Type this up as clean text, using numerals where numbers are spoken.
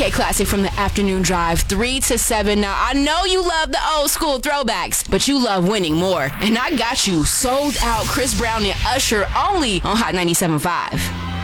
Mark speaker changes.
Speaker 1: Okay, classic from the afternoon drive, 3 to 7. Now, I know you love the old school throwbacks, but you love winning more. And I got you. Sold Out, Chris Brown and Usher, only on Hot 97.5.